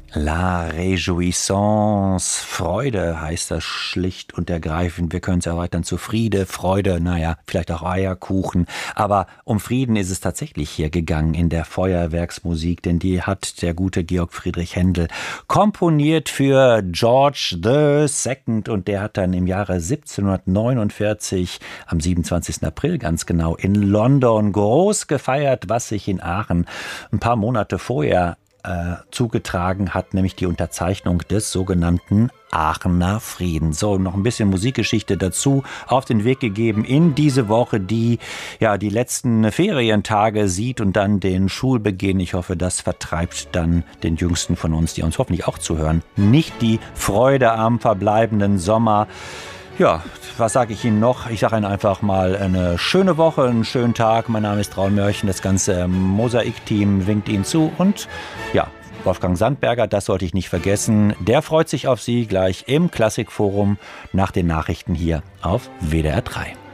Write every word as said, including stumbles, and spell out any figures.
La Réjouissance, Freude heißt das schlicht und ergreifend. Wir können es erweitern zu Friede, Freude, naja, vielleicht auch Eierkuchen. Aber um Frieden ist es tatsächlich hier gegangen in der Feuerwerksmusik, denn die hat der gute Georg Friedrich Händel komponiert für George the Second und der hat dann im Jahre siebzehnhundertneunundvierzig, am siebenundzwanzigsten April ganz genau, in London groß gefeiert, was sich in Aachen ein paar Monate vorher Äh, zugetragen hat, nämlich die Unterzeichnung des sogenannten Aachener Frieden. So, noch ein bisschen Musikgeschichte dazu auf den Weg gegeben in diese Woche, die ja die letzten Ferientage sieht und dann den Schulbeginn. Ich hoffe, das vertreibt dann den Jüngsten von uns, die uns hoffentlich auch zuhören, nicht die Freude am verbleibenden Sommer. Ja, was sage ich Ihnen noch? Ich sage Ihnen einfach mal eine schöne Woche, einen schönen Tag. Mein Name ist Raul Mörchen, das ganze Mosaik-Team winkt Ihnen zu. Und ja, Wolfgang Sandberger, das sollte ich nicht vergessen, der freut sich auf Sie gleich im Klassikforum nach den Nachrichten hier auf W D R drei.